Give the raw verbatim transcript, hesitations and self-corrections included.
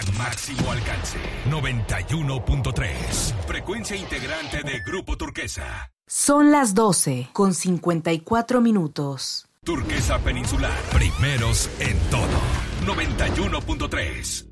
Gran máximo alcance. noventa y uno punto tres. Frecuencia integrante de Grupo Turquesa. Son las doce con cincuenta y cuatro minutos. Turquesa Peninsular. Primeros en todo. noventa y uno punto tres.